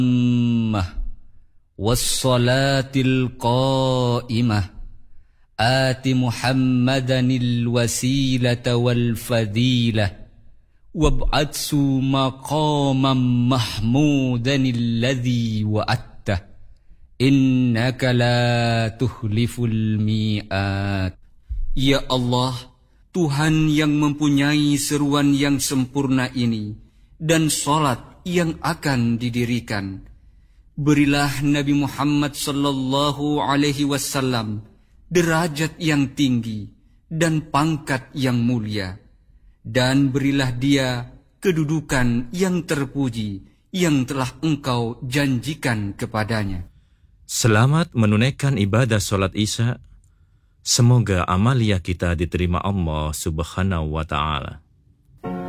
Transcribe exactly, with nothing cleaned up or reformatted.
والصلاة القائمة آت محمدا الوسيلة والفضيلة وابعثه مقاما محمودا الذي وعدته إنك لا تخلف الميعاد. Ya Allah, Tuhan yang mempunyai seruan yang sempurna ini dan salat yang akan didirikan, berilah Nabi Muhammad sallallahu alaihi wasallam derajat yang tinggi dan pangkat yang mulia, dan berilah dia kedudukan yang terpuji yang telah Engkau janjikan kepadanya. Selamat menunaikan ibadah solat Isya. Semoga amalia kita diterima Allah Subhanahu wa Ta'ala.